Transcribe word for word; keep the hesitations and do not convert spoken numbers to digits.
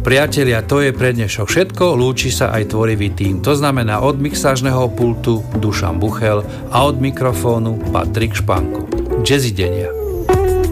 Priatelia, to je pre dnešok všetko, lúči sa aj tvorivý tím. To znamená od mixážneho pultu Dušan Buchel a od mikrofónu Patrik Španko. Jazzidenia.